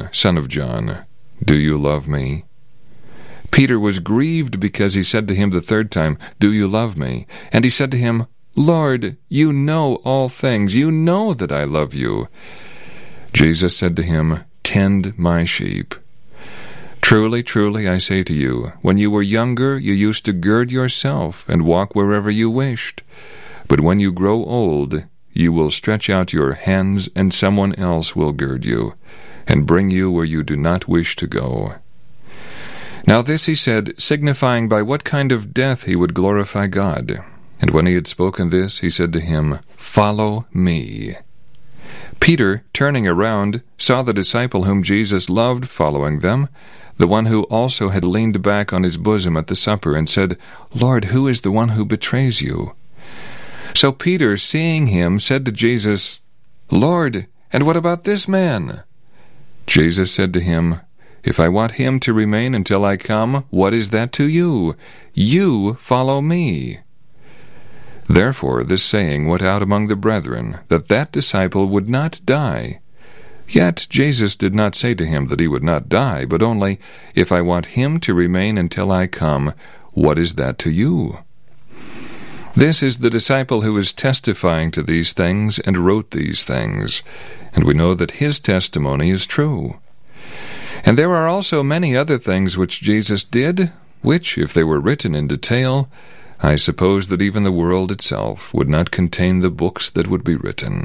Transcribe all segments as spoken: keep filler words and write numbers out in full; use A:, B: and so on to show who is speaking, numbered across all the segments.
A: son of John, do you love me? Peter was grieved because he said to him the third time, Do you love me? And he said to him, Lord, you know all things. You know that I love you. Jesus said to him, Tend my sheep. Truly, truly, I say to you, when you were younger, you used to gird yourself and walk wherever you wished. But when you grow old, you will stretch out your hands, and someone else will gird you, and bring you where you do not wish to go. Now this he said, signifying by what kind of death he would glorify God. And when he had spoken this, he said to him, Follow me. Peter, turning around, saw the disciple whom Jesus loved following them, the one who also had leaned back on his bosom at the supper, and said, Lord, who is the one who betrays you? So Peter, seeing him, said to Jesus, Lord, and what about this man? Jesus said to him, If I want him to remain until I come, what is that to you? You follow me. Therefore this saying went out among the brethren, that that disciple would not die. Yet Jesus did not say to him that he would not die, but only, If I want him to remain until I come, what is that to you? This is the disciple who is testifying to these things and wrote these things, and we know that his testimony is true. And there are also many other things which Jesus did, which, if they were written in detail, I suppose that even the world itself would not contain the books that would be written.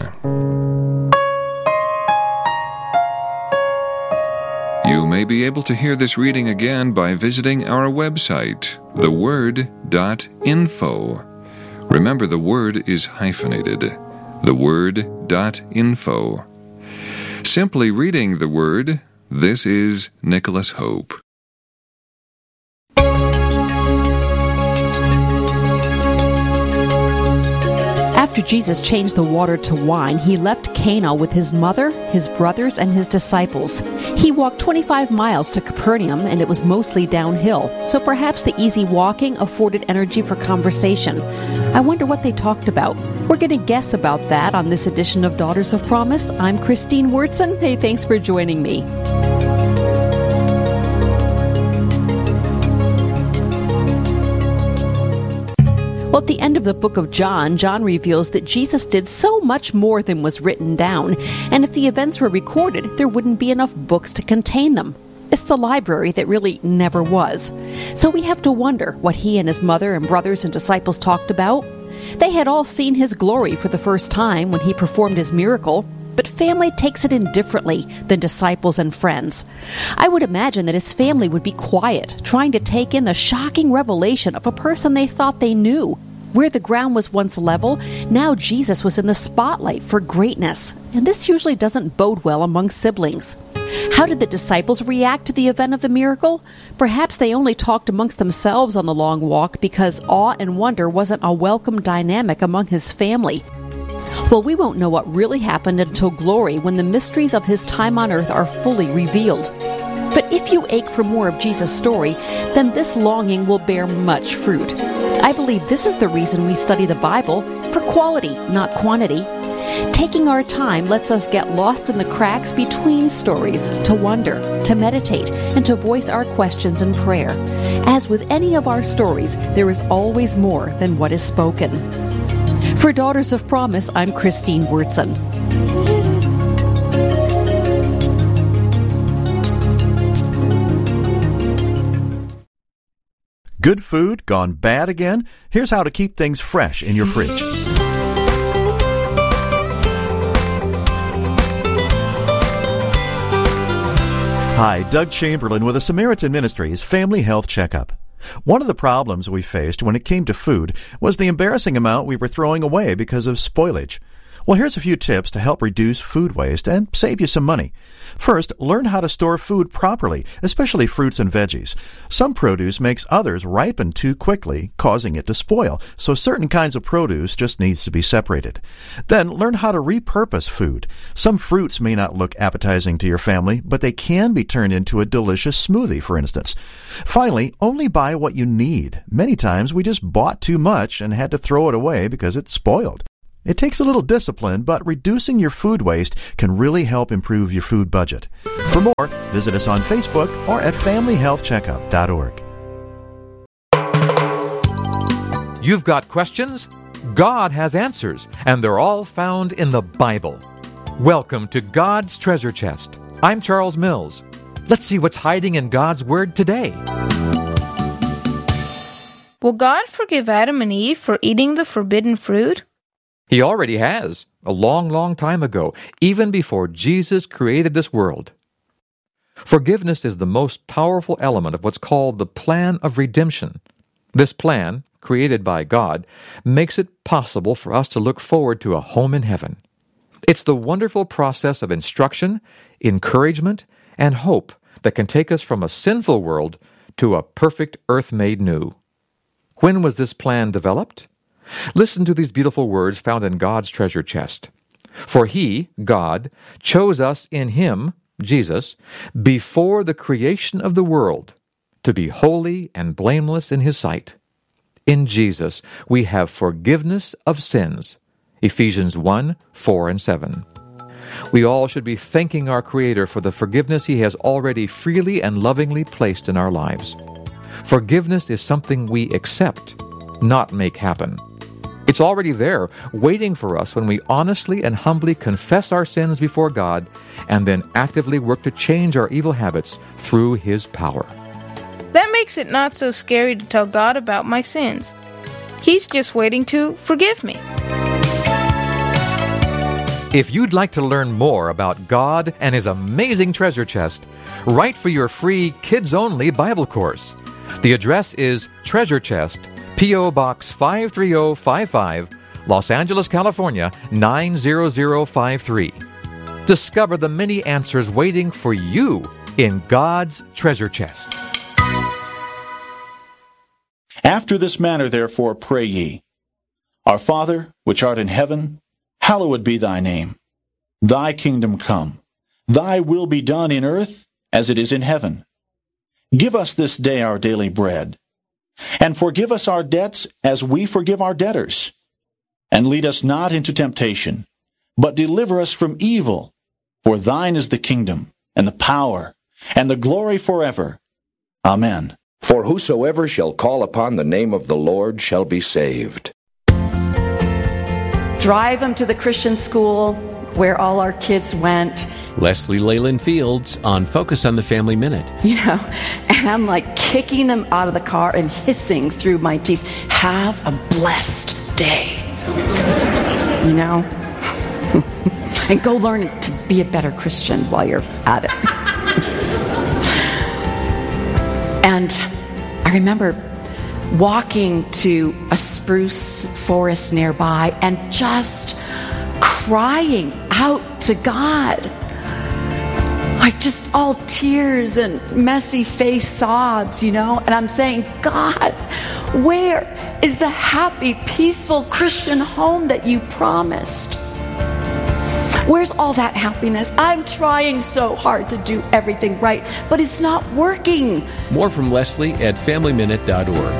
A: You may be able to hear this reading again by visiting our website, the word dot info. Remember, the word is hyphenated, the word dot info. Simply reading the Word, this is Nicholas Hope.
B: After Jesus changed the water to wine, he left Cana with his mother, his brothers, and his disciples. He walked twenty-five miles to Capernaum, and it was mostly downhill, so perhaps the easy walking afforded energy for conversation. I wonder what they talked about. We're going to guess about that on this edition of Daughters of Promise. I'm Christine Wurtzen. Hey, thanks for joining me. Well, at the end of the book of John, John reveals that Jesus did so much more than was written down, and if the events were recorded, there wouldn't be enough books to contain them. It's the library that really never was. So we have to wonder what he and his mother and brothers and disciples talked about. They had all seen his glory for the first time when he performed his miracle, but family takes it in differently than disciples and friends. I would imagine that his family would be quiet, trying to take in the shocking revelation of a person they thought they knew. Where the ground was once level, now Jesus was in the spotlight for greatness, and this usually doesn't bode well among siblings. How did the disciples react to the event of the miracle? Perhaps they only talked amongst themselves on the long walk because awe and wonder wasn't a welcome dynamic among his family. Well, we won't know what really happened until glory, when the mysteries of his time on earth are fully revealed. But if you ache for more of Jesus' story, then this longing will bear much fruit. I believe this is the reason we study the Bible, for quality, not quantity. Taking our time lets us get lost in the cracks between stories, to wonder, to meditate, and to voice our questions in prayer. As with any of our stories, there is always more than what is spoken. For Daughters of Promise, I'm Christine Wurtzen.
C: Good food gone bad again? Here's how to keep things fresh in your fridge. Hi, Doug Chamberlain with the Samaritan Ministries Family Health Checkup. One of the problems we faced when it came to food was the embarrassing amount we were throwing away because of spoilage. Well, here's a few tips to help reduce food waste and save you some money. First, learn how to store food properly, especially fruits and veggies. Some produce makes others ripen too quickly, causing it to spoil, so certain kinds of produce just needs to be separated. Then, learn how to repurpose food. Some fruits may not look appetizing to your family, but they can be turned into a delicious smoothie, for instance. Finally, only buy what you need. Many times, we just bought too much and had to throw it away because it's spoiled. It takes a little discipline, but reducing your food waste can really help improve your food budget. For more, visit us on Facebook or at family health checkup dot org.
D: You've got questions? God has answers, and they're all found in the Bible. Welcome to God's Treasure Chest. I'm Charles Mills. Let's see what's hiding in God's Word today.
E: Will God forgive Adam and Eve for eating the forbidden fruit?
D: He already has, a long, long time ago, even before Jesus created this world. Forgiveness is the most powerful element of what's called the plan of redemption. This plan, created by God, makes it possible for us to look forward to a home in heaven. It's the wonderful process of instruction, encouragement, and hope that can take us from a sinful world to a perfect earth made new. When was this plan developed? Listen to these beautiful words found in God's treasure chest. For He, God, chose us in Him, Jesus, before the creation of the world, to be holy and blameless in His sight. In Jesus, we have forgiveness of sins. Ephesians one, four, and seven. We all should be thanking our Creator for the forgiveness He has already freely and lovingly placed in our lives. Forgiveness is something we accept, not make happen. It's already there, waiting for us when we honestly and humbly confess our sins before God and then actively work to change our evil habits through His power.
E: That makes it not so scary to tell God about my sins. He's just waiting to forgive me.
D: If you'd like to learn more about God and His amazing treasure chest, write for your free kids-only Bible course. The address is Treasure Chest, P O. Box five three zero five five, Los Angeles, California, nine zero zero five three. Discover the many answers waiting for you in God's treasure chest.
F: After this manner, therefore, pray ye. Our Father, which art in heaven, hallowed be thy name. Thy kingdom come. Thy will be done in earth as it is in heaven. Give us this day our daily bread. And forgive us our debts as we forgive our debtors. And lead us not into temptation, but deliver us from evil. For thine is the kingdom, and the power, and the glory forever. Amen.
G: For whosoever shall call upon the name of the Lord shall be saved.
H: Drive them to the Christian school where all our kids went.
I: Leslie Leyland Fields on Focus on the Family Minute.
H: You know, and I'm like kicking them out of the car and hissing through my teeth, have a blessed day. You know? And go learn to be a better Christian while you're at it. And I remember walking to a spruce forest nearby and just crying out to God. Like just all tears and messy face sobs, you know? And I'm saying, God, where is the happy, peaceful Christian home that you promised? Where's all that happiness? I'm trying so hard to do everything right, but it's not working.
I: More from Leslie at family minute dot org.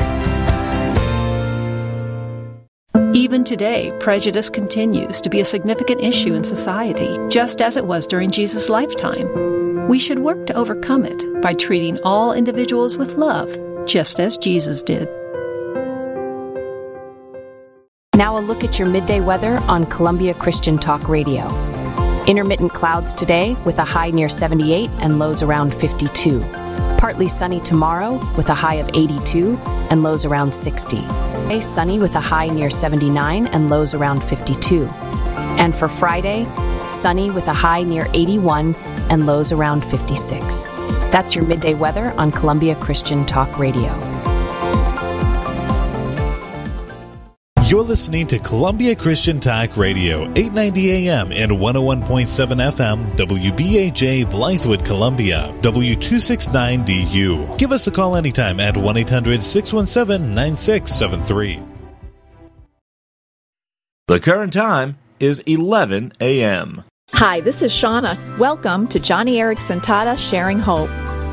J: Even today, prejudice continues to be a significant issue in society, just as it was during Jesus' lifetime. We should work to overcome it by treating all individuals with love, just as Jesus did.
B: Now a look at your midday weather on Columbia Christian Talk Radio. Intermittent clouds today with a high near seventy-eight and lows around fifty-two. Partly sunny tomorrow with a high of eighty-two and lows around sixty. Sunny with a high near seventy-nine and lows around fifty-two. And for Friday, sunny with a high near eighty-one and lows around fifty-six. That's your midday weather on Columbia Christian Talk Radio.
K: You're listening to Columbia Christian Talk Radio, eight ninety A M and one oh one point seven F M, W B A J, Blythewood, Columbia, W two sixty-nine D U. Give us a call anytime at one eight hundred six one seven nine six seven three.
L: The current time is eleven A M
M: Hi, this is Shauna. Welcome to Johnny Erickson Tata Sharing Hope.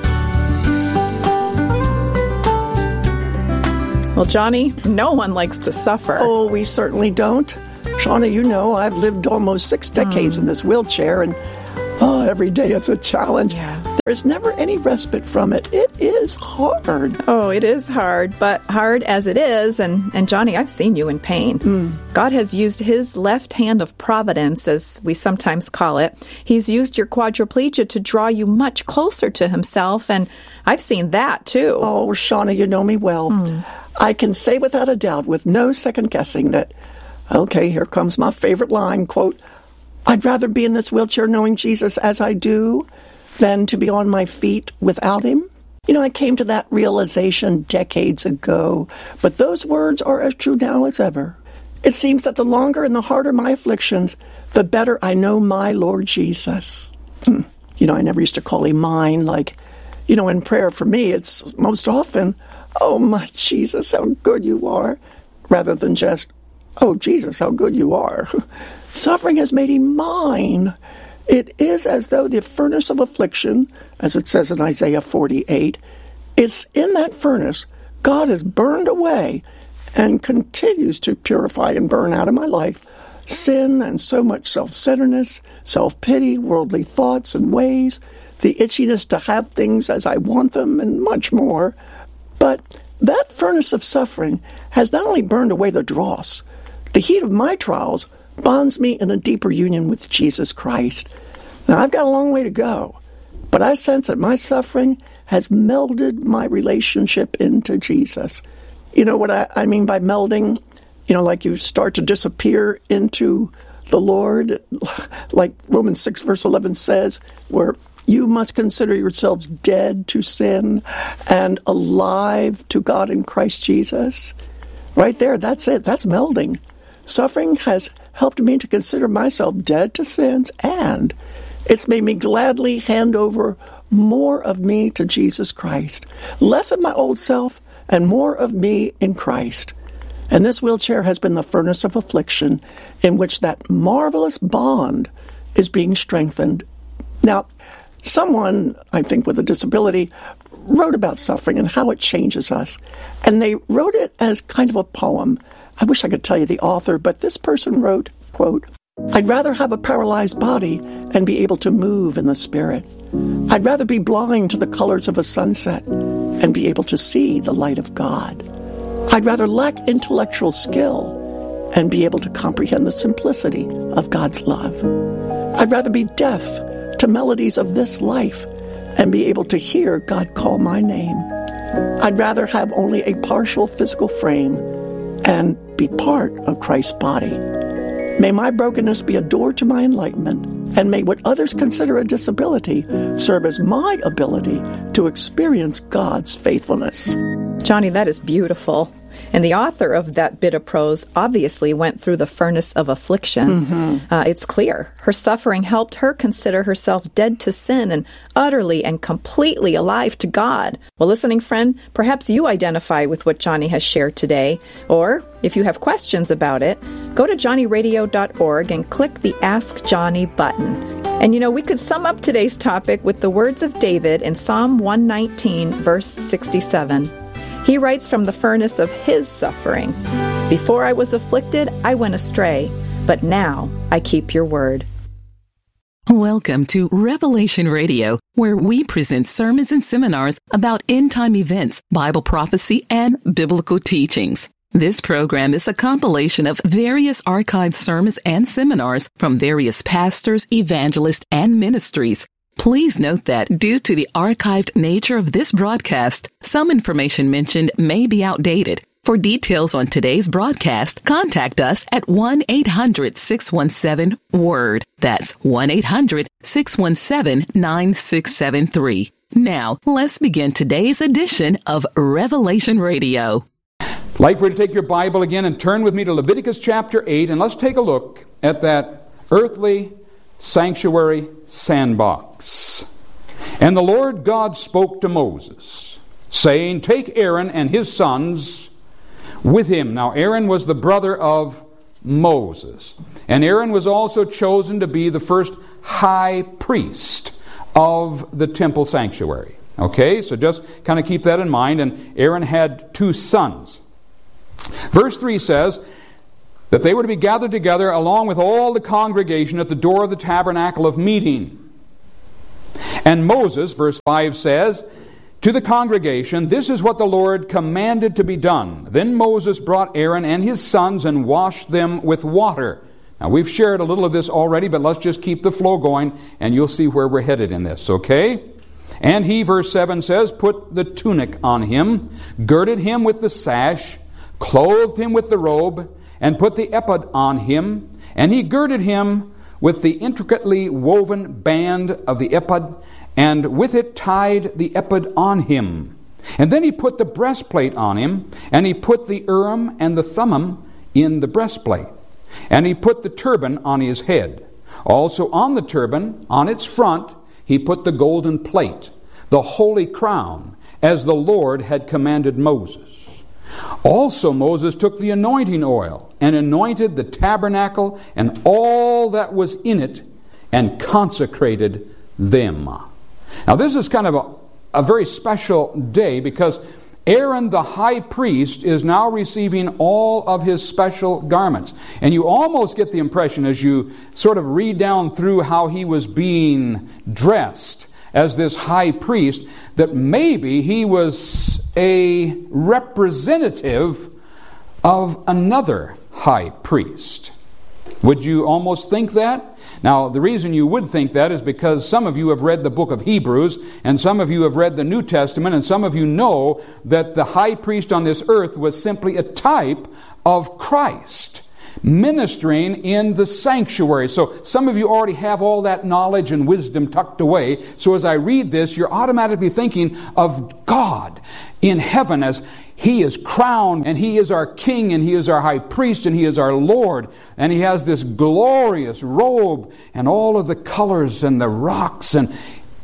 M: Well, Johnny, no one likes to suffer.
N: Oh, we certainly don't. Shauna, you know, I've lived almost six decades mm. in this wheelchair, and oh, every day it's a challenge.
M: Yeah.
N: There's never any respite from it. It is hard.
M: Oh, it is hard, but hard as it is, and, and Johnny, I've seen you in pain. Mm. God has used his left hand of providence, as we sometimes call it. He's used your quadriplegia to draw you much closer to himself, and I've seen that too.
N: Oh, Shauna, you know me well. Mm. I can say without a doubt, with no second guessing, that, okay, here comes my favorite line, quote, I'd rather be in this wheelchair knowing Jesus as I do than to be on my feet without him. You know, I came to that realization decades ago, but those words are as true now as ever. It seems that the longer and the harder my afflictions, the better I know my Lord Jesus. You know, I never used to call him mine, like, you know, in prayer for me, it's most often, oh, my Jesus, how good you are, rather than just, oh, Jesus, how good you are. Suffering has made him mine. It is as though the furnace of affliction, as it says in Isaiah forty-eight, it's in that furnace God has burned away and continues to purify and burn out of my life sin and so much self-centeredness, self-pity, worldly thoughts and ways, the itchiness to have things as I want them, and much more. But that furnace of suffering has not only burned away the dross, the heat of my trials bonds me in a deeper union with Jesus Christ. Now, I've got a long way to go, but I sense that my suffering has melded my relationship into Jesus. You know what I, I mean by melding? You know, like you start to disappear into the Lord, like Romans six verse eleven says, where you must consider yourselves dead to sin and alive to God in Christ Jesus. Right there, that's it. That's melding. Suffering has helped me to consider myself dead to sins, and it's made me gladly hand over more of me to Jesus Christ. Less of my old self and more of me in Christ. And this wheelchair has been the furnace of affliction in which that marvelous bond is being strengthened. Now, someone, I think with a disability, wrote about suffering and how it changes us. And they wrote it as kind of a poem. I wish I could tell you the author, but this person wrote, quote, I'd rather have a paralyzed body and be able to move in the spirit. I'd rather be blind to the colors of a sunset and be able to see the light of God. I'd rather lack intellectual skill and be able to comprehend the simplicity of God's love. I'd rather be deaf to melodies of this life and be able to hear God call my name. I'd rather have only a partial physical frame and be part of Christ's body. May my brokenness be a door to my enlightenment, and may what others consider a disability serve as my ability to experience God's faithfulness.
M: Johnny, that is beautiful. And the author of that bit of prose obviously went through the furnace of affliction. Mm-hmm. Uh, it's clear. Her suffering helped her consider herself dead to sin and utterly and completely alive to God. Well, listening friend, perhaps you identify with what Johnny has shared today. Or, if you have questions about it, go to johnny radio dot org and click the Ask Johnny button. And you know, we could sum up today's topic with the words of David in Psalm one nineteen, verse sixty-seven. He writes from the furnace of his suffering, Before I was afflicted, I went astray, but now I keep your word.
O: Welcome to Revelation Radio, where we present sermons and seminars about end-time events, Bible prophecy, and biblical teachings. This program is a compilation of various archived sermons and seminars from various pastors, evangelists, and ministries. Please note that due to the archived nature of this broadcast, some information mentioned may be outdated. For details on today's broadcast, contact us at one eight hundred six one seven WORD. That's one eight hundred six one seven nine six seven three. Now, let's begin today's edition of Revelation Radio.
P: I'd like for you to take your Bible again and turn with me to Leviticus chapter eight, and let's take a look at that earthly sanctuary sandbox. And the Lord God spoke to Moses, saying, Take Aaron and his sons with him. Now Aaron was the brother of Moses. And Aaron was also chosen to be the first high priest of the temple sanctuary. Okay, so just kind of keep that in mind. And Aaron had two sons. Verse three says that they were to be gathered together along with all the congregation at the door of the tabernacle of meeting. And Moses, verse five says, to the congregation, this is what the Lord commanded to be done. Then Moses brought Aaron and his sons and washed them with water. Now, we've shared a little of this already, but let's just keep the flow going, and you'll see where we're headed in this, okay? And he, verse seven says, put the tunic on him, girded him with the sash, clothed him with the robe, and put the ephod on him. And he girded him with the intricately woven band of the ephod, and with it tied the ephod on him. And then he put the breastplate on him, and he put the Urim and the Thummim in the breastplate. And he put the turban on his head. Also on the turban, on its front, he put the golden plate, the holy crown, as the Lord had commanded Moses. Also Moses took the anointing oil and anointed the tabernacle and all that was in it, and consecrated them. Now this is kind of a, a very special day, because Aaron the high priest is now receiving all of his special garments. And you almost get the impression, as you sort of read down through how he was being dressed as this high priest, that maybe he was a representative of another high priest. Would you almost think that? Now, the reason you would think that is because some of you have read the book of Hebrews, and some of you have read the New Testament, and some of you know that the high priest on this earth was simply a type of Christ, ministering in the sanctuary. So some of you already have all that knowledge and wisdom tucked away. So as I read this, you're automatically thinking of God in heaven as He is crowned, and He is our King, and He is our high priest, and He is our Lord. And He has this glorious robe and all of the colors and the rocks. And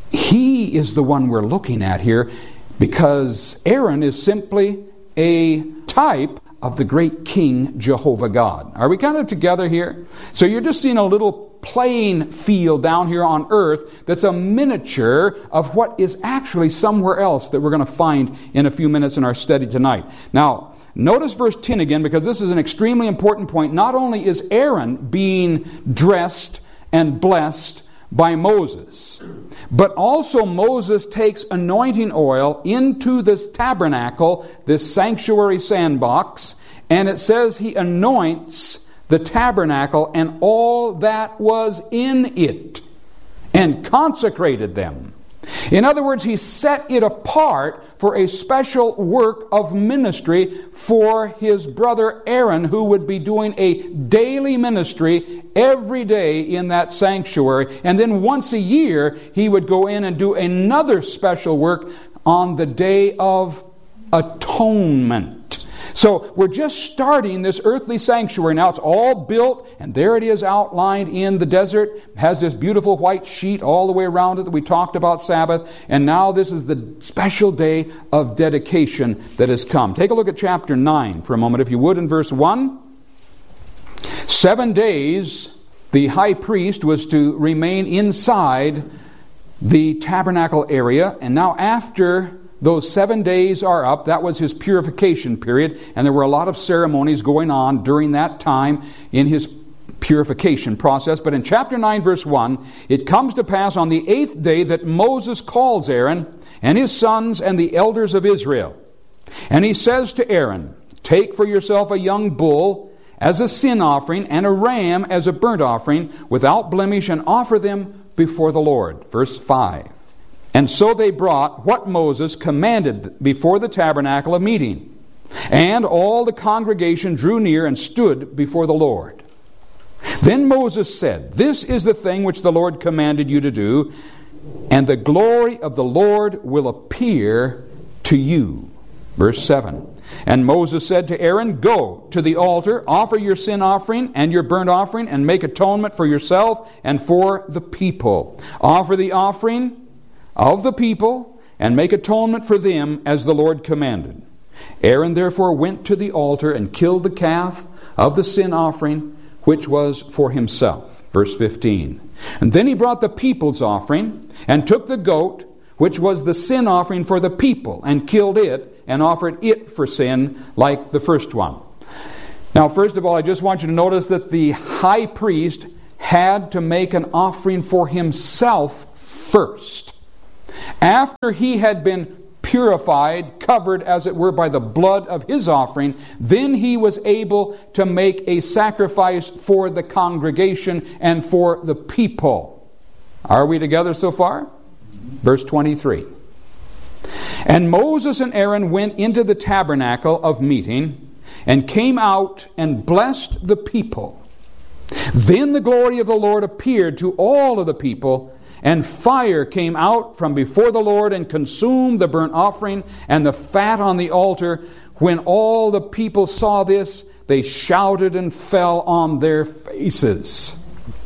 P: He is the one we're looking at here, because Aaron is simply a type of the great King Jehovah God. Are we kind of together here? So you're just seeing a little playing field down here on earth that's a miniature of what is actually somewhere else that we're going to find in a few minutes in our study tonight. Now, notice verse ten again, because this is an extremely important point. Not only is Aaron being dressed and blessed by Moses, but also Moses takes anointing oil into this tabernacle, this sanctuary sandbox, and it says he anoints the tabernacle and all that was in it, and consecrated them. In other words, he set it apart for a special work of ministry for his brother Aaron, who would be doing a daily ministry every day in that sanctuary. And then once a year, he would go in and do another special work on the Day of Atonement. So we're just starting this earthly sanctuary. Now it's all built, and there it is outlined in the desert. It has this beautiful white sheet all the way around it that we talked about Sabbath. And now this is the special day of dedication that has come. Take a look at chapter nine for a moment, if you would, in verse one. Seven days the high priest was to remain inside the tabernacle area. And now after those seven days are up, that was his purification period, and there were a lot of ceremonies going on during that time in his purification process. But in chapter nine, verse one, it comes to pass on the eighth day that Moses calls Aaron and his sons and the elders of Israel. And he says to Aaron, take for yourself a young bull as a sin offering and a ram as a burnt offering without blemish, and offer them before the Lord. Verse five. And so they brought what Moses commanded before the tabernacle of meeting. And all the congregation drew near and stood before the Lord. Then Moses said, this is the thing which the Lord commanded you to do, and the glory of the Lord will appear to you. Verse seven. And Moses said to Aaron, go to the altar, offer your sin offering and your burnt offering, and make atonement for yourself and for the people. Offer the offering of the people, and make atonement for them as the Lord commanded. Aaron therefore went to the altar and killed the calf of the sin offering, which was for himself. Verse fifteen. And then he brought the people's offering, and took the goat, which was the sin offering for the people, and killed it, and offered it for sin, like the first one. Now, first of all, I just want you to notice that the high priest had to make an offering for himself first. After he had been purified, covered as it were by the blood of his offering, then he was able to make a sacrifice for the congregation and for the people. Are we together so far? Verse twenty-three. And Moses and Aaron went into the tabernacle of meeting and came out and blessed the people. Then the glory of the Lord appeared to all of the people, and fire came out from before the Lord and consumed the burnt offering and the fat on the altar. When all the people saw this, they shouted and fell on their faces.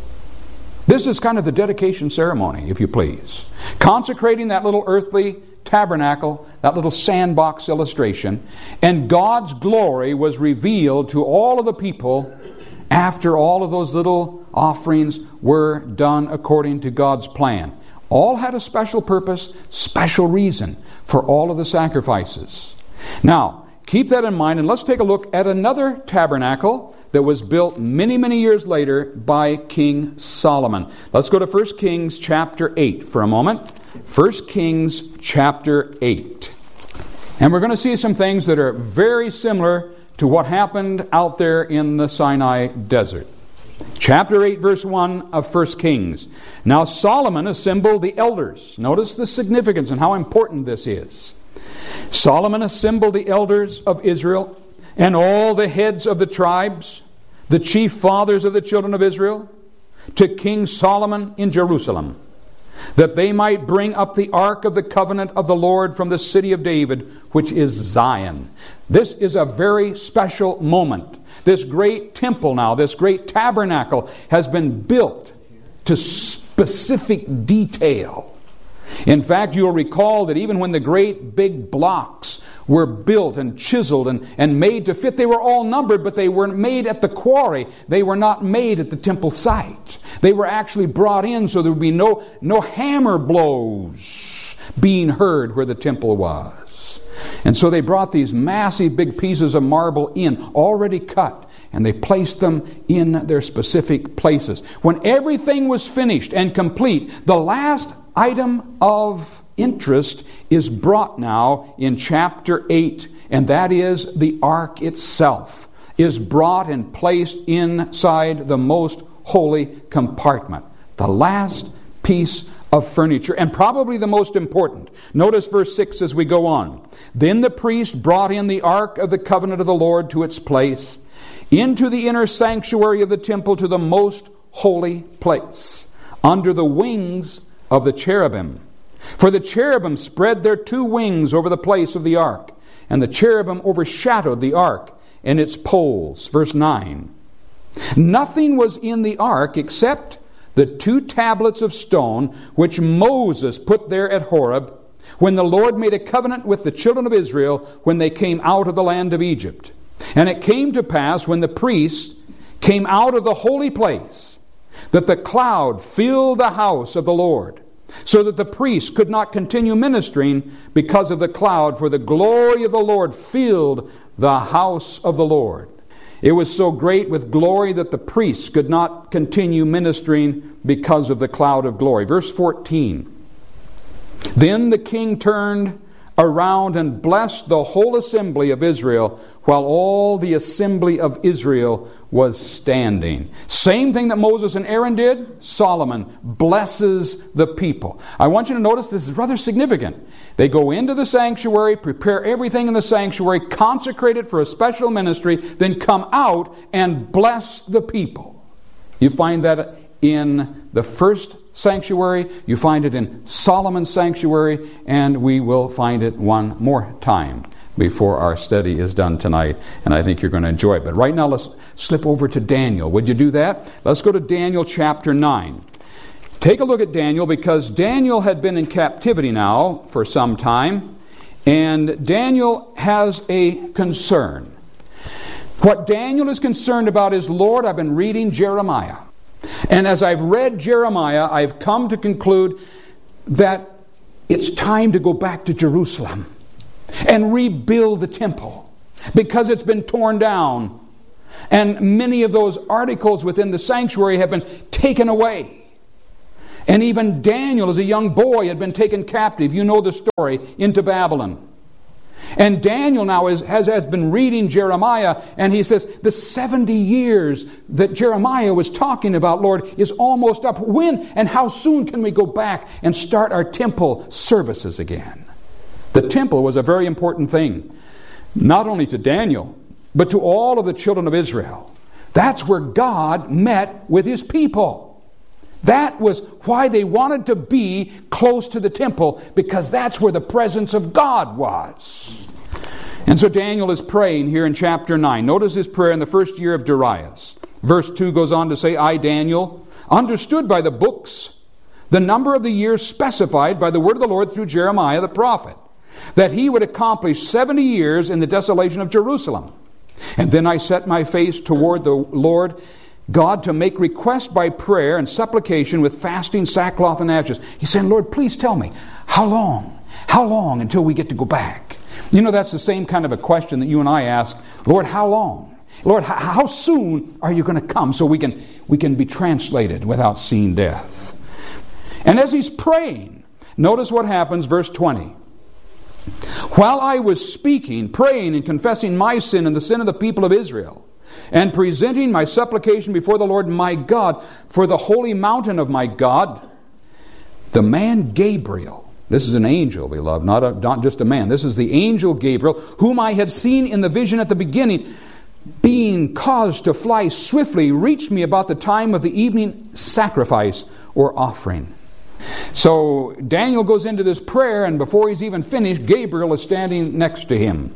P: This is kind of the dedication ceremony, if you please. Consecrating that little earthly tabernacle, that little sandbox illustration, and God's glory was revealed to all of the people after all of those little offerings were done according to God's plan. All had a special purpose, special reason for all of the sacrifices. Now, keep that in mind, and let's take a look at another tabernacle that was built many, many years later by King Solomon. Let's go to First Kings chapter eight for a moment. First Kings chapter eight. And we're going to see some things that are very similar to what happened out there in the Sinai desert. Chapter eight, verse one of First Kings. Now Solomon assembled the elders. Notice the significance and how important this is. Solomon assembled the elders of Israel and all the heads of the tribes, the chief fathers of the children of Israel, to King Solomon in Jerusalem, that they might bring up the ark of the covenant of the Lord from the city of David, which is Zion. This is a very special moment. This great temple now, this great tabernacle has been built to specific detail. In fact, you'll recall that even when the great big blocks were built and chiseled and, and made to fit, they were all numbered, but they weren't made at the quarry. They were not made at the temple site. They were actually brought in so there would be no, no hammer blows being heard where the temple was. And so they brought these massive big pieces of marble in, already cut, and they placed them in their specific places. When everything was finished and complete, the last item of interest is brought now in chapter eight, and that is the ark itself is brought and placed inside the most holy compartment. The last piece of furniture, and probably the most important. Notice verse six as we go on. Then the priest brought in the ark of the covenant of the Lord to its place, into the inner sanctuary of the temple, to the most holy place, under the wings of the cherubim. For the cherubim spread their two wings over the place of the ark, and the cherubim overshadowed the ark and its poles. Verse nine. Nothing was in the ark except the two tablets of stone which Moses put there at Horeb, when the Lord made a covenant with the children of Israel when they came out of the land of Egypt. And it came to pass, when the priest came out of the holy place, that the cloud filled the house of the Lord, so that the priest could not continue ministering because of the cloud, for the glory of the Lord filled the house of the Lord. It was so great with glory that the priests could not continue ministering because of the cloud of glory. Verse fourteen. Then the king turned around and blessed the whole assembly of Israel, while all the assembly of Israel was standing. Same thing that Moses and Aaron did, Solomon blesses the people. I want you to notice this is rather significant. They go into the sanctuary, prepare everything in the sanctuary, consecrate it for a special ministry, then come out and bless the people. You find that in the first sanctuary, you find it in Solomon's sanctuary, and we will find it one more time before our study is done tonight, and I think you're going to enjoy it. But right now, let's slip over to Daniel. Would you do that? Let's go to Daniel chapter nine. Take a look at Daniel, because Daniel had been in captivity now for some time, and Daniel has a concern. What Daniel is concerned about is, Lord, I've been reading Jeremiah. And as I've read Jeremiah, I've come to conclude that it's time to go back to Jerusalem and rebuild the temple, because it's been torn down. And many of those articles within the sanctuary have been taken away. And even Daniel, as a young boy, had been taken captive, you know the story, into Babylon. And Daniel now is, has, has been reading Jeremiah, and he says, the seventy years that Jeremiah was talking about, Lord, is almost up. When and how soon can we go back and start our temple services again? The temple was a very important thing, not only to Daniel, but to all of the children of Israel. That's where God met with His people. That was why they wanted to be close to the temple, because that's where the presence of God was. And so Daniel is praying here in chapter nine. Notice his prayer in the first year of Darius. Verse two goes on to say, I, Daniel, understood by the books the number of the years specified by the word of the Lord through Jeremiah the prophet, that he would accomplish seventy years in the desolation of Jerusalem. And then I set my face toward the Lord God to make request by prayer and supplication with fasting, sackcloth, and ashes. He's saying, Lord, please tell me, how long? How long until we get to go back? You know, that's the same kind of a question that you and I ask. Lord, how long? Lord, how, how soon are you going to come so we can, we can be translated without seeing death? And as he's praying, notice what happens, verse twenty. While I was speaking, praying, and confessing my sin and the sin of the people of Israel, and presenting my supplication before the Lord my God for the holy mountain of my God, the man Gabriel, this is an angel, beloved, not, a, not just a man, this is the angel Gabriel, whom I had seen in the vision at the beginning, being caused to fly swiftly, reached me about the time of the evening sacrifice or offering. So Daniel goes into this prayer, and before he's even finished, Gabriel is standing next to him.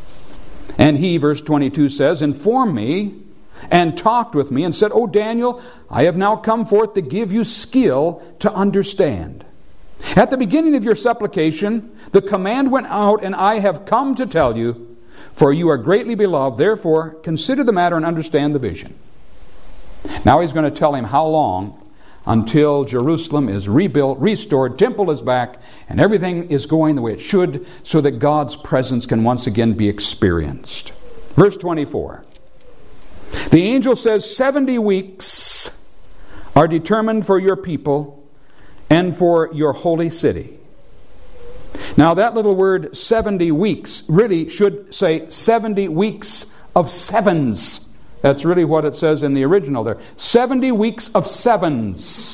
P: And he, verse twenty-two says, informed me and talked with me and said, O Daniel, I have now come forth to give you skill to understand. At the beginning of your supplication, the command went out, and I have come to tell you, for you are greatly beloved. Therefore, consider the matter and understand the vision. Now he's going to tell him how long until Jerusalem is rebuilt, restored, temple is back, and everything is going the way it should, so that God's presence can once again be experienced. Verse twenty-four. The angel says, seventy weeks are determined for your people and for your holy city. Now that little word, seventy weeks, really should say seventy weeks of sevens. That's really what it says in the original there. seventy weeks of sevens.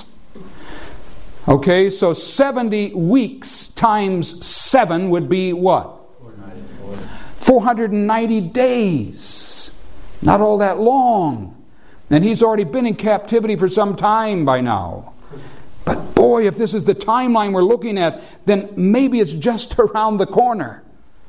P: Okay, so seventy weeks times seven would be what? four hundred ninety days. Not all that long. And he's already been in captivity for some time by now. But boy, if this is the timeline we're looking at, then maybe it's just around the corner.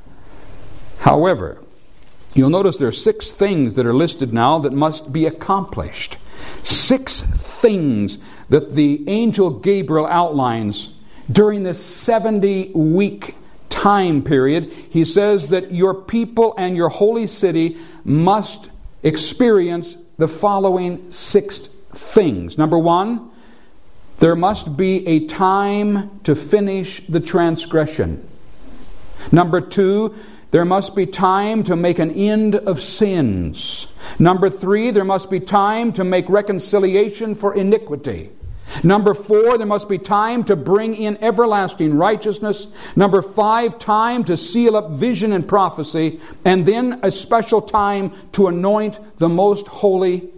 P: However, you'll notice there are six things that are listed now that must be accomplished. Six things that the angel Gabriel outlines during this seventy-week time period. He says that your people and your holy city must experience the following six things. Number one, there must be a time to finish the transgression. Number two, there must be time to make an end of sins. Number three, there must be time to make reconciliation for iniquity. Number four, there must be time to bring in everlasting righteousness. Number five, time to seal up vision and prophecy. And then a special time to anoint the most holy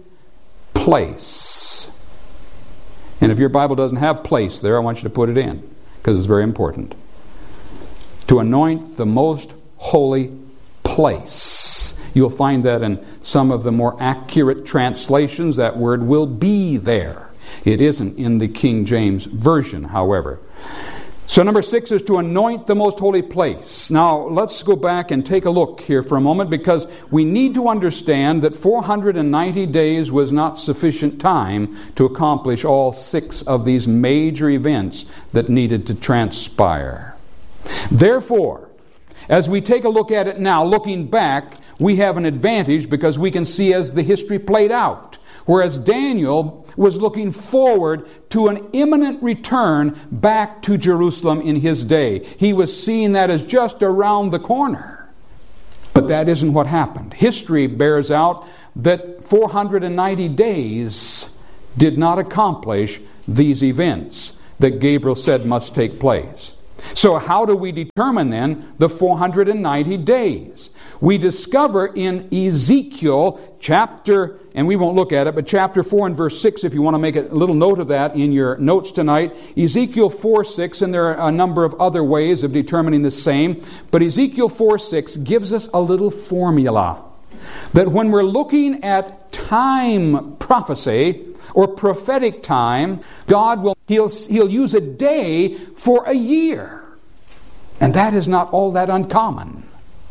P: place. And if your Bible doesn't have place there, I want you to put it in, because it's very important. To anoint the most holy place. You'll find that in some of the more accurate translations, that word will be there. It isn't in the King James Version, however. So number six is to anoint the most holy place. Now, let's go back and take a look here for a moment, because we need to understand that four hundred ninety days was not sufficient time to accomplish all six of these major events that needed to transpire. Therefore, as we take a look at it now, looking back, we have an advantage because we can see as the history played out. Whereas Daniel was looking forward to an imminent return back to Jerusalem in his day. He was seeing that as just around the corner. But that isn't what happened. History bears out that four hundred ninety days did not accomplish these events that Gabriel said must take place. So how do we determine then the four hundred ninety days? We discover in Ezekiel chapter, and we won't look at it, but chapter four and verse six, if you want to make a little note of that in your notes tonight. Ezekiel four six, and there are a number of other ways of determining the same, but Ezekiel four six gives us a little formula that when we're looking at time prophecy or prophetic time, God will he'll, he'll use a day for a year. And that is not all that uncommon.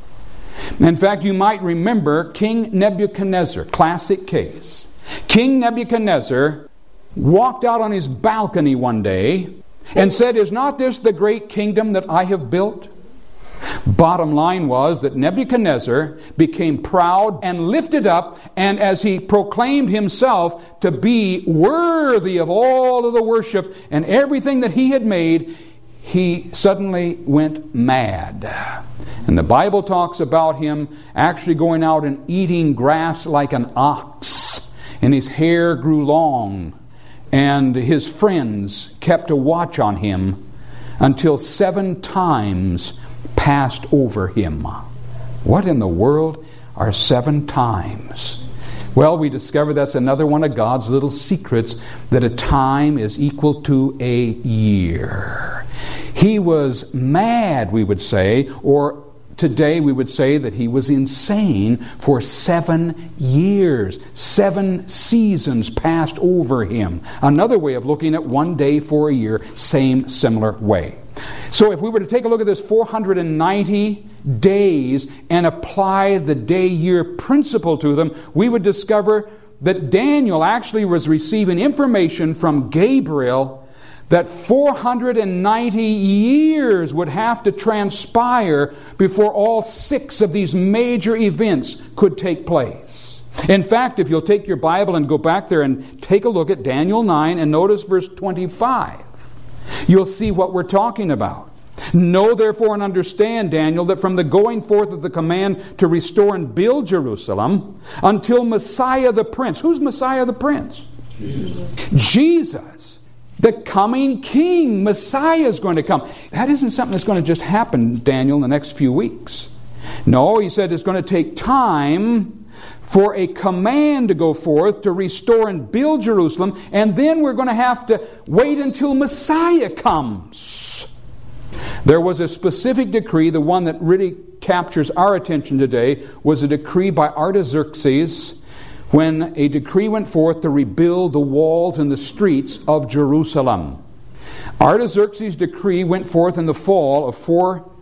P: In fact, you might remember King Nebuchadnezzar, classic case. King Nebuchadnezzar walked out on his balcony one day and said, "Is not this the great kingdom that I have built?" Bottom line was that Nebuchadnezzar became proud and lifted up, and as he proclaimed himself to be worthy of all of the worship and everything that he had made, he suddenly went mad. And the Bible talks about him actually going out and eating grass like an ox, and his hair grew long, and his friends kept a watch on him until seven times passed over him. What in the world are seven times? Well, we discover that's another one of God's little secrets, that a time is equal to a year. He was mad, we would say, or today we would say that he was insane for seven years. Seven seasons passed over him. Another way of looking at one day for a year, same similar way. So if we were to take a look at this four hundred ninety days and apply the day-year principle to them, we would discover that Daniel actually was receiving information from Gabriel that four hundred ninety years would have to transpire before all six of these major events could take place. In fact, if you'll take your Bible and go back there and take a look at Daniel nine and notice verse twenty-five, you'll see what we're talking about. Know therefore and understand, Daniel, that from the going forth of the command to restore and build Jerusalem until Messiah the Prince. Who's Messiah the Prince? Jesus. Jesus. The coming King, Messiah, is going to come. That isn't something that's going to just happen, Daniel, in the next few weeks. No, he said it's going to take time for a command to go forth to restore and build Jerusalem, and then we're going to have to wait until Messiah comes. There was a specific decree, the one that really captures our attention today, was a decree by Artaxerxes, when a decree went forth to rebuild the walls and the streets of Jerusalem. Artaxerxes' decree went forth in the fall of four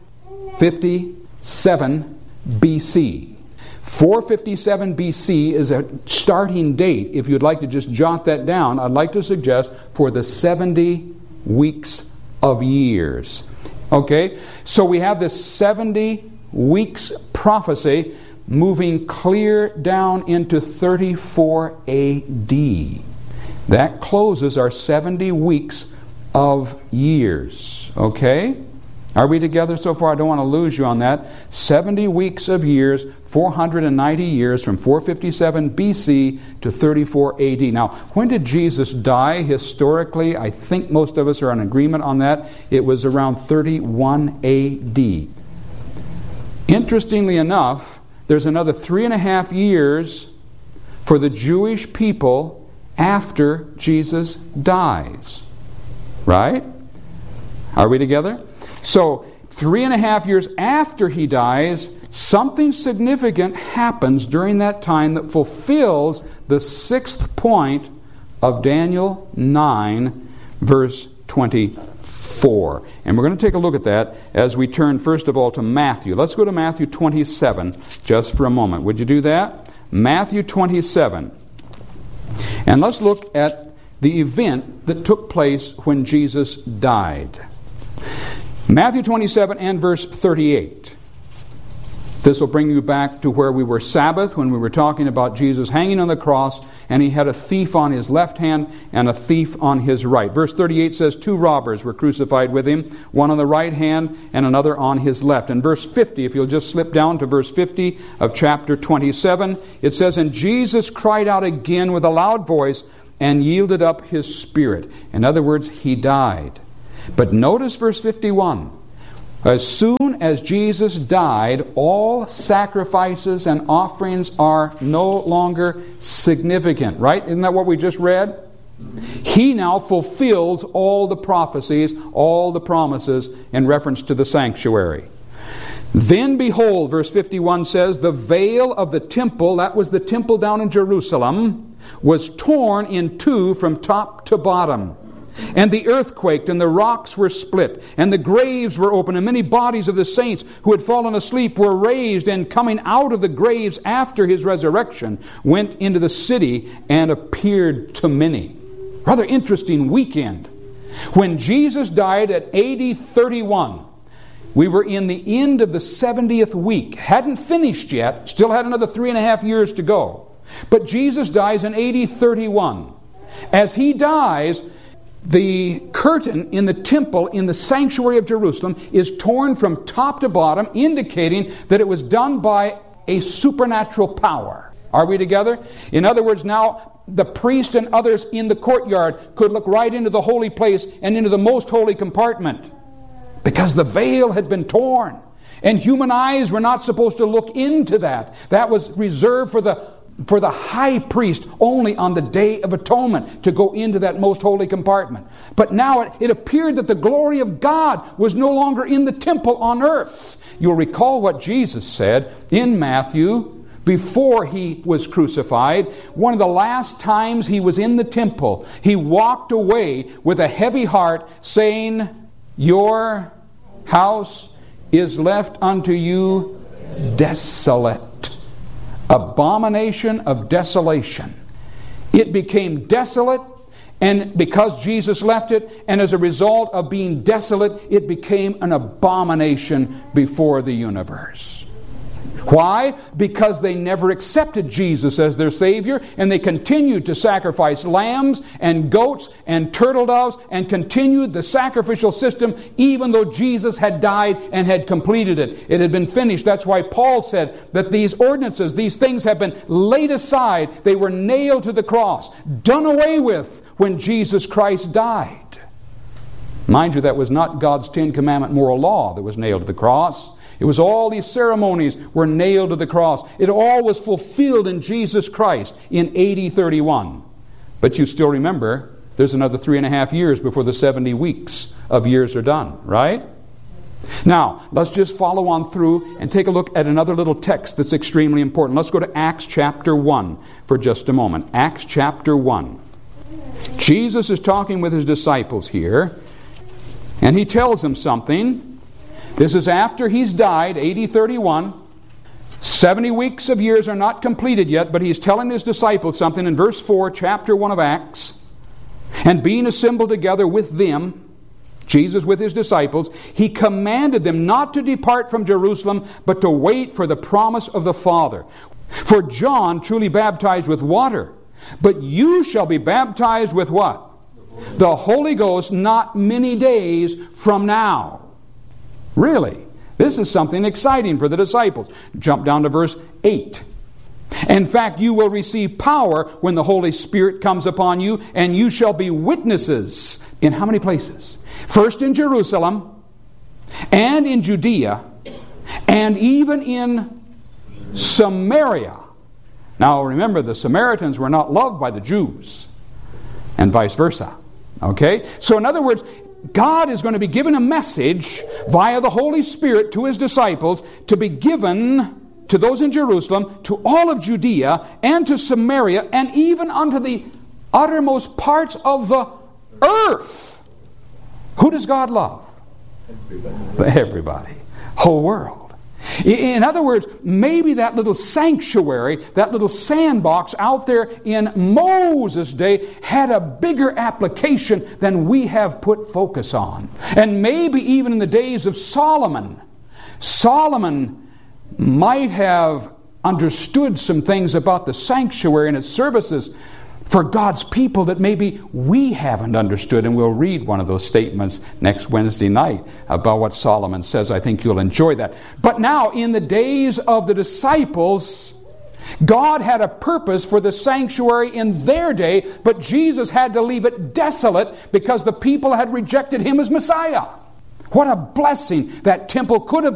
P: fifty-seven B C. four fifty-seven B C is a starting date. If you'd like to just jot that down, I'd like to suggest for the seventy weeks of years. Okay, so we have this seventy weeks prophecy moving clear down into thirty-four A D. That closes our seventy weeks of years. Okay? Are we together so far? I don't want to lose you on that. seventy weeks of years, four hundred ninety years from four fifty-seven B C to thirty-four A D. Now, when did Jesus die historically? I think most of us are in agreement on that. It was around thirty-one A D. Interestingly enough, there's another three and a half years for the Jewish people after Jesus dies. Right? Are we together? So, three and a half years after he dies, something significant happens during that time that fulfills the sixth point of Daniel nine, verse twenty-four. And we're going to take a look at that as we turn first of all to Matthew. Let's go to Matthew twenty-seven just for a moment. Would you do that? Matthew twenty-seven. And let's look at the event that took place when Jesus died. Matthew twenty-seven and verse thirty-eight. This will bring you back to where we were Sabbath when we were talking about Jesus hanging on the cross, and he had a thief on his left hand and a thief on his right. Verse thirty-eight says, two robbers were crucified with him, one on the right hand and another on his left. And verse fifty, if you'll just slip down to verse fifty of chapter twenty-seven, it says, and Jesus cried out again with a loud voice and yielded up his spirit. In other words, he died. But notice verse fifty-one. As soon as Jesus died, all sacrifices and offerings are no longer significant. Right? Isn't that what we just read? He now fulfills all the prophecies, all the promises in reference to the sanctuary. Then behold, verse fifty-one says, the veil of the temple, that was the temple down in Jerusalem, was torn in two from top to bottom. And the earth quaked, and the rocks were split, and the graves were opened, and many bodies of the saints who had fallen asleep were raised, and coming out of the graves after his resurrection, went into the city and appeared to many. Rather interesting weekend. When Jesus died at A D thirty-one, we were in the end of the seventieth week. Hadn't finished yet, still had another three and a half years to go. But Jesus dies in A D thirty-one. As he dies, the curtain in the temple in the sanctuary of Jerusalem is torn from top to bottom, indicating that it was done by a supernatural power. Are we together? In other words, now the priest and others in the courtyard could look right into the holy place and into the most holy compartment, because the veil had been torn. And human eyes were not supposed to look into that. That was reserved for the for the high priest only on the Day of Atonement to go into that most holy compartment. But now it, it appeared that the glory of God was no longer in the temple on earth. You'll recall what Jesus said in Matthew before he was crucified. One of the last times he was in the temple, he walked away with a heavy heart, saying, your house is left unto you desolate. Abomination of desolation. It became desolate, and because Jesus left it, and as a result of being desolate, it became an abomination before the universe. Why? Because they never accepted Jesus as their Savior, and they continued to sacrifice lambs and goats and turtle doves and continued the sacrificial system even though Jesus had died and had completed it. It had been finished. That's why Paul said that these ordinances, these things have been laid aside. They were nailed to the cross, done away with when Jesus Christ died. Mind you, that was not God's Ten Commandment moral law that was nailed to the cross. It was all these ceremonies were nailed to the cross. It all was fulfilled in Jesus Christ in A D thirty-one. But you still remember, there's another three and a half years before the seventy weeks of years are done, right? Now, let's just follow on through and take a look at another little text that's extremely important. Let's go to Acts chapter one for just a moment. Acts chapter one. Jesus is talking with his disciples here, and he tells them something. This is after he's died, A D thirty-one. seventy weeks of years are not completed yet, but he's telling his disciples something in verse four, chapter one of Acts. And being assembled together with them, Jesus with his disciples, he commanded them not to depart from Jerusalem, but to wait for the promise of the Father. For John truly baptized with water, but you shall be baptized with what? The Holy Ghost not many days from now. Really, this is something exciting for the disciples. Jump down to verse eight. In fact, you will receive power when the Holy Spirit comes upon you, and you shall be witnesses in how many places? First in Jerusalem, and in Judea, and even in Samaria. Now remember, the Samaritans were not loved by the Jews, and vice versa. Okay? So in other words, God is going to be given a message via the Holy Spirit to his disciples to be given to those in Jerusalem, to all of Judea, and to Samaria, and even unto the uttermost parts of the earth. Who does God love? Everybody. Everybody. Whole world. In other words, maybe that little sanctuary, that little sandbox out there in Moses' day had a bigger application than we have put focus on. And maybe even in the days of Solomon, Solomon might have understood some things about the sanctuary and its services for God's people that maybe we haven't understood. And we'll read one of those statements next Wednesday night about what Solomon says. I think you'll enjoy that. But now, in the days of the disciples, God had a purpose for the sanctuary in their day, but Jesus had to leave it desolate because the people had rejected him as Messiah. What a blessing that temple could have